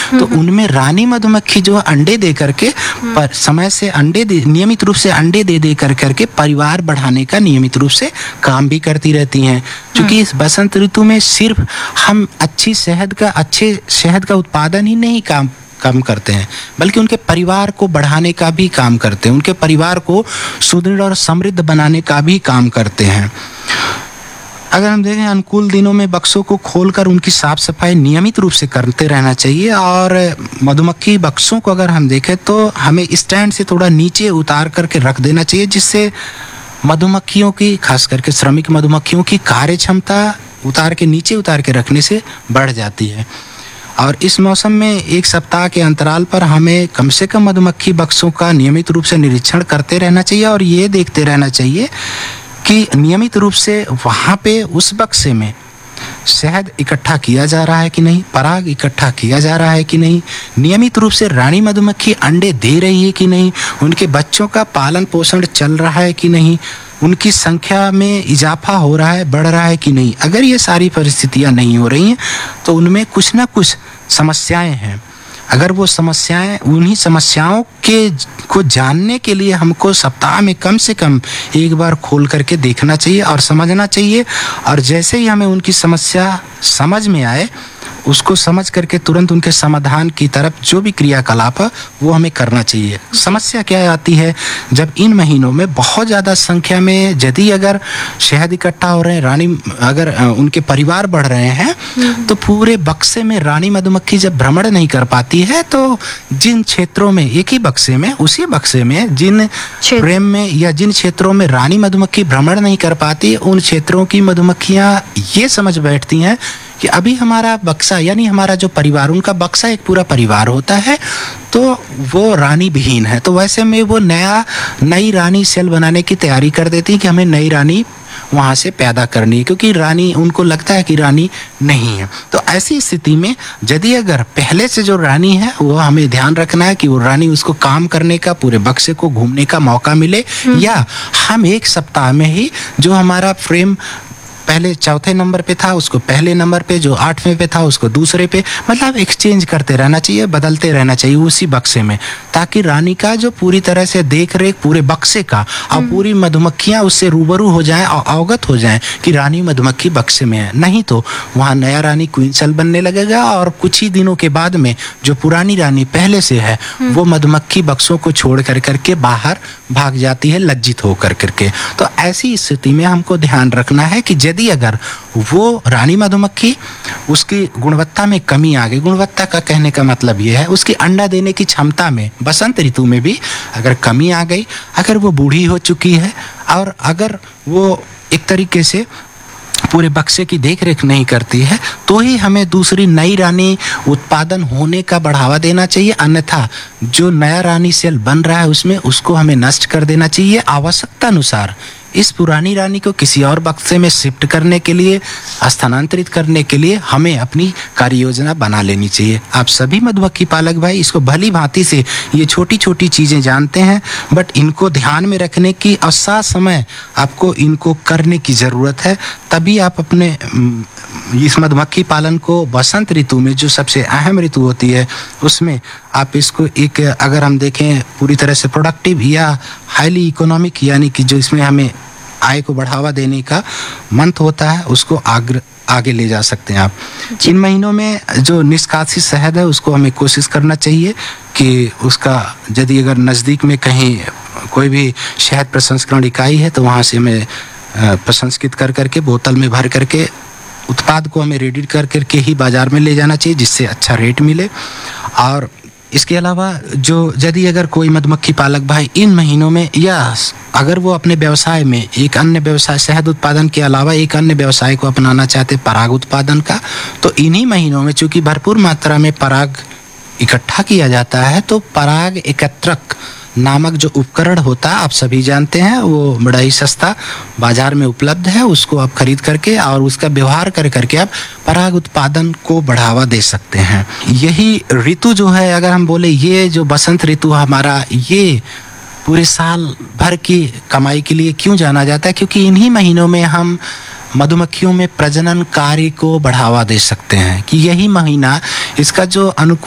तो उनमें रानी मधुमक्खी जो अंडे दे करके पर समय से नियमित रूप से अंडे दे करके परिवार बढ़ाने का नियमित रूप से काम भी करती रहती हैं। क्योंकि इस बसंत ऋतु में सिर्फ हम अच्छे शहद का उत्पादन ही नहीं कम करते हैं, बल्कि उनके परिवार को बढ़ाने का भी काम करते हैं, उनके परिवार को सुदृढ़ और समृद्ध बनाने का भी काम करते हैं। अगर हम देखें, अनुकूल दिनों में बक्सों को खोलकर उनकी साफ सफाई नियमित रूप से करते रहना चाहिए। और मधुमक्खी बक्सों को अगर हम देखें तो हमें स्टैंड से थोड़ा नीचे उतार करके रख देना चाहिए, जिससे मधुमक्खियों की, खास करके श्रमिक मधुमक्खियों की कार्य क्षमता नीचे उतार के रखने से बढ़ जाती है। और इस मौसम में एक सप्ताह के अंतराल पर हमें कम से कम मधुमक्खी बक्सों का नियमित रूप से निरीक्षण करते रहना चाहिए और ये देखते रहना चाहिए कि नियमित रूप से वहाँ पे उस बक्से में शहद इकट्ठा किया जा रहा है कि नहीं, पराग इकट्ठा किया जा रहा है कि नहीं, नियमित रूप से रानी मधुमक्खी अंडे दे रही है कि नहीं, उनके बच्चों का पालन पोषण चल रहा है कि नहीं, उनकी संख्या में इजाफा हो रहा है, बढ़ रहा है कि नहीं। अगर ये सारी परिस्थितियां नहीं हो रही हैं तो उनमें कुछ ना कुछ समस्याएं हैं। अगर वो समस्याएं, उन्हीं समस्याओं को जानने के लिए हमको सप्ताह में कम से कम एक बार खोल करके देखना चाहिए और समझना चाहिए। और जैसे ही हमें उनकी समस्या समझ में आए, उसको समझ करके तुरंत उनके समाधान की तरफ जो भी क्रियाकलाप है वो हमें करना चाहिए। समस्या क्या आती है, जब इन महीनों में बहुत ज़्यादा संख्या में यदि अगर शहद इकट्ठा हो रहे हैं, अगर उनके परिवार बढ़ रहे हैं, तो पूरे बक्से में रानी मधुमक्खी जब भ्रमण नहीं कर पाती है, तो जिन क्षेत्रों में, एक ही बक्से में, उसी बक्से में जिन फ्रेम में या जिन क्षेत्रों में रानी मधुमक्खी भ्रमण नहीं कर पाती, उन क्षेत्रों की मधुमक्खियाँ ये समझ बैठती हैं कि अभी हमारा बक्सा, यानी हमारा जो परिवार, उनका बक्सा एक पूरा परिवार होता है, तो वो रानी विहीन है। तो वैसे में वो नई रानी सेल बनाने की तैयारी कर देती है कि हमें नई रानी वहाँ से पैदा करनी है, क्योंकि रानी, उनको लगता है कि रानी नहीं है। तो ऐसी स्थिति में यदि अगर पहले से जो रानी है, वो हमें ध्यान रखना है कि वो रानी, उसको काम करने का, पूरे बक्से को घूमने का मौका मिले, या हम एक सप्ताह में ही जो हमारा फ्रेम पहले चौथे नंबर पे था उसको पहले नंबर पे, जो 8वें पे था उसको दूसरे पे, मतलब एक्सचेंज करते रहना चाहिए, बदलते रहना चाहिए उसी बक्से में, ताकि रानी का जो पूरी तरह से देख रेख पूरे बक्से का, और पूरी मधुमक्खियाँ उससे रूबरू हो जाएं और अवगत हो जाएं कि रानी मधुमक्खी बक्से में है। नहीं तो वहाँ नया रानी क्वीन सेल बनने लगेगा और कुछ ही दिनों के बाद में जो पुरानी रानी पहले से है वो मधुमक्खी बक्सों को छोड़ करके बाहर भाग जाती है, लज्जित होकर करके। तो ऐसी स्थिति में हमको ध्यान रखना है कि यदि अगर वो रानी मधुमक्खी, उसकी गुणवत्ता में कमी आ गई, गुणवत्ता का कहने का मतलब ये है उसकी अंडा देने की क्षमता में बसंत ऋतु में भी अगर कमी आ गई, अगर वो बूढ़ी हो चुकी है और अगर वो एक तरीके से पूरे बक्से की देख रेख नहीं करती है, तो ही हमें दूसरी नई रानी उत्पादन होने का बढ़ावा देना चाहिए। अन्यथा जो नया रानी सेल बन रहा है उसमें, उसको हमें नष्ट कर देना चाहिए। आवश्यकता अनुसार इस पुरानी रानी को किसी और बक्से में शिफ्ट करने के लिए, स्थानांतरित करने के लिए हमें अपनी कार्य योजना बना लेनी चाहिए। आप सभी मधुमक्खी पालक भाई इसको भली भांति से ये छोटी छोटी चीज़ें जानते हैं, बट इनको ध्यान में रखने की और साथ समय आपको इनको करने की ज़रूरत है। तभी आप अपने इस मधुमक्खी पालन को बसंत ऋतु में, जो सबसे अहम ऋतु होती है, उसमें आप इसको एक, अगर हम देखें पूरी तरह से प्रोडक्टिव या हाईली इकोनॉमिक, यानी कि जो इसमें हमें आय को बढ़ावा देने का मंत्र होता है, उसको आगे ले जा सकते हैं आप। इन महीनों में जो निष्कासित शहद है उसको हमें कोशिश करना चाहिए कि उसका, यदि अगर नज़दीक में कहीं कोई भी शहद प्रसंस्करण इकाई है तो वहाँ से हमें प्रसंस्कृत कर करके बोतल में भर करके उत्पाद को हमें रेडी कर करके ही बाज़ार में ले जाना चाहिए, जिससे अच्छा रेट मिले। और इसके अलावा जो यदि अगर कोई मधुमक्खी पालक भाई इन महीनों में, या अगर वो अपने व्यवसाय में एक अन्य व्यवसाय, शहद उत्पादन के अलावा एक अन्य व्यवसाय को अपनाना चाहते, पराग उत्पादन का, तो इन्हीं महीनों में चूँकि भरपूर मात्रा में पराग इकट्ठा किया जाता है, तो पराग एकत्रक नामक जो उपकरण होता है, आप सभी जानते हैं, वो बड़ा ही सस्ता बाजार में उपलब्ध है। उसको आप खरीद करके और उसका व्यवहार कर करके आप पराग उत्पादन को बढ़ावा दे सकते हैं। यही ऋतु जो है, अगर हम बोले ये जो बसंत ऋतु हमारा, ये पूरे साल भर की कमाई के लिए क्यों जाना जाता है, क्योंकि इन्हीं महीनों में हम मधुमक्खियों में प्रजनन कार्य को बढ़ावा दे सकते हैं। कि यही महीना इसका जो अनुकूल